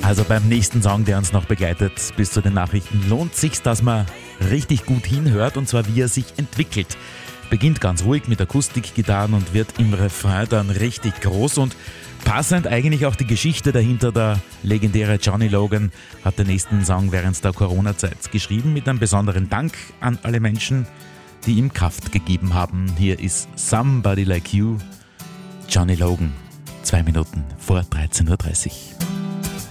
Also beim nächsten Song, der uns noch begleitet bis zu den Nachrichten, lohnt sich's, dass man richtig gut hinhört, und zwar wie er sich entwickelt. Beginnt ganz ruhig mit Akustikgitarren und wird im Refrain dann richtig groß, und passend eigentlich auch die Geschichte dahinter. Der legendäre Johnny Logan hat den nächsten Song während der Corona-Zeit geschrieben, mit einem besonderen Dank an alle Menschen, die ihm Kraft gegeben haben. Hier ist Somebody Like You, Johnny Logan, 2 Minuten vor 13.30 Uhr.